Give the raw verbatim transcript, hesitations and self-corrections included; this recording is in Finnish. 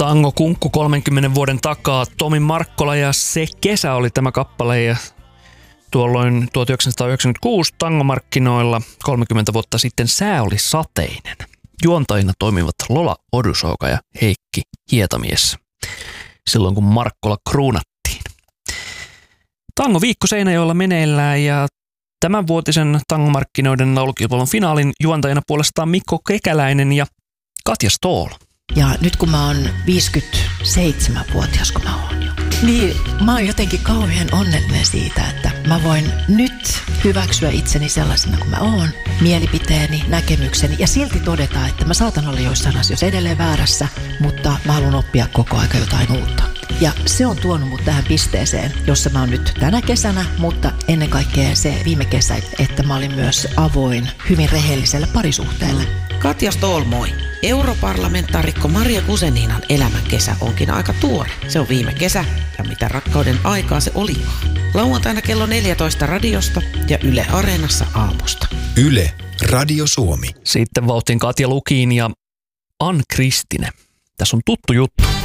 Tango Kunkku kolmenkymmenen vuoden takaa. Tomi Markkola ja Se kesä oli tämä kappale ja tuolloin tuhatyhdeksänsataayhdeksänkymmentäkuusi tangomarkkinoilla kolmekymmentä vuotta sitten sää oli sateinen. Juontajina toimivat Lola Odusouka ja Heikki Hietamies silloin kun Markkola kruunattiin. Tango viikko Seinäjoella meneillään ja tämänvuotisen tangomarkkinoiden laulukilpailun finaalin juontajana puolestaan Mikko Kekäläinen ja Katja Stoll. Ja nyt kun mä oon viisikymmentäseitsemänvuotias, kun mä oon jo, niin mä oon jotenkin kauhean onnellinen siitä, että mä voin nyt hyväksyä itseni sellaisena kuin mä oon, mielipiteeni, näkemykseni ja silti todeta, että mä saatan olla joissain asioissa edelleen väärässä, mutta mä haluan oppia koko aika jotain uutta. Ja se on tuonut mut tähän pisteeseen, jossa mä oon nyt tänä kesänä, mutta ennen kaikkea se viime kesä, että mä olin myös avoin hyvin rehelliselle parisuhteelle. Katja Stoll, moi. Europarlamentaarikko Maria Guzeninan elämän kesä onkin aika tuore. Se on viime kesä ja mitä rakkauden aikaa se olikaan. Lauantaina kello neljätoista radiosta ja Yle Areenassa aamusta. Yle, Radio Suomi. Sitten vauhtiin Katja Lukiin ja Ann Kristine. Tässä on tuttu juttu.